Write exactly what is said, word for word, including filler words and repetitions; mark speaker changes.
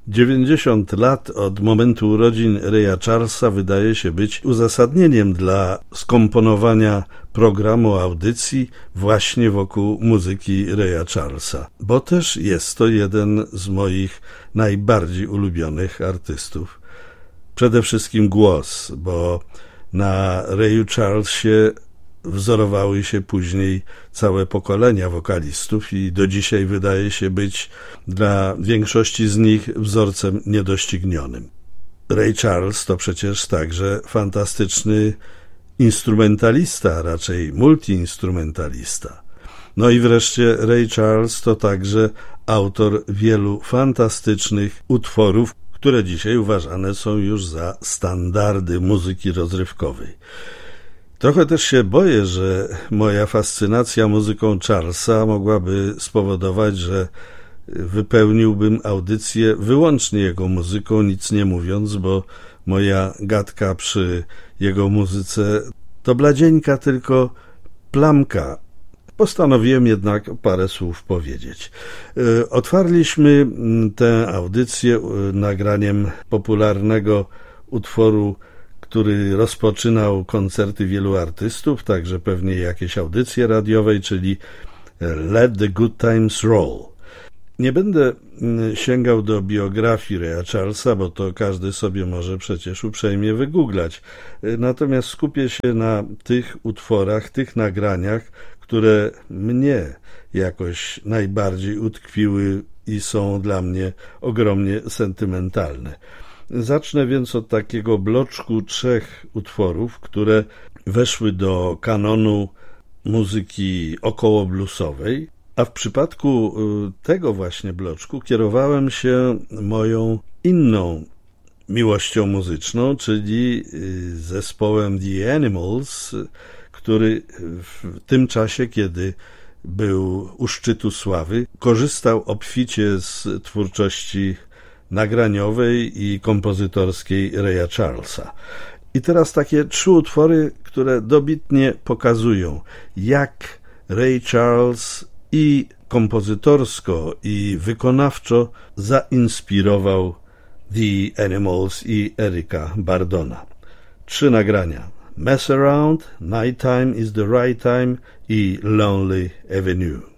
Speaker 1: dziewięćdziesiąt lat od momentu urodzin Raya Charlesa wydaje się być uzasadnieniem dla skomponowania programu audycji właśnie wokół muzyki Raya Charlesa, bo też jest to jeden z moich najbardziej ulubionych artystów. Przede wszystkim głos, bo na Rayu Charlesie wzorowały się później całe pokolenia wokalistów i do dzisiaj wydaje się być dla większości z nich wzorcem niedoścignionym. Ray Charles to przecież także fantastyczny instrumentalista, raczej multiinstrumentalista. No i wreszcie Ray Charles to także autor wielu fantastycznych utworów, które dzisiaj uważane są już za standardy muzyki rozrywkowej. Trochę też się boję, że moja fascynacja muzyką Charlesa mogłaby spowodować, że wypełniłbym audycję wyłącznie jego muzyką, nic nie mówiąc, bo moja gadka przy jego muzyce to bladzieńka tylko plamka. Postanowiłem jednak parę słów powiedzieć. Otwarliśmy tę audycję nagraniem popularnego utworu, który rozpoczynał koncerty wielu artystów, także pewnie jakieś audycje radiowe, czyli Let the Good Times Roll. Nie będę sięgał do biografii Raya Charlesa, bo to każdy sobie może przecież uprzejmie wygooglać. Natomiast skupię się na tych utworach, tych nagraniach, które mnie jakoś najbardziej utkwiły i są dla mnie ogromnie sentymentalne. Zacznę więc od takiego bloczku trzech utworów, które weszły do kanonu muzyki okołobluesowej, a w przypadku tego właśnie bloczku kierowałem się moją inną miłością muzyczną, czyli zespołem The Animals, który w tym czasie, kiedy był u szczytu sławy, korzystał obficie z twórczości nagraniowej i kompozytorskiej Raya Charlesa. I teraz takie trzy utwory, które dobitnie pokazują, jak Ray Charles i kompozytorsko, i wykonawczo zainspirował The Animals i Ericka Burdona. Trzy nagrania: Mess Around, Nighttime is the Right Time i Lonely Avenue.